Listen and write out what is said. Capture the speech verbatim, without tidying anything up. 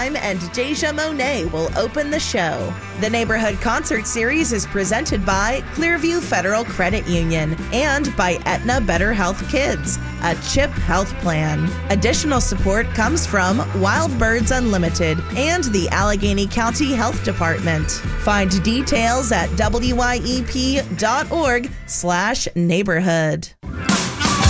and Deja Monet will open the show. The Neighborhood Concert Series is presented by Clearview Federal Credit Union and by Aetna Better Health Kids, a CHIP health plan. Additional support comes from Wild Birds Unlimited and the Allegheny County Health Department. Find details at W Y E P dot org slash neighborhood.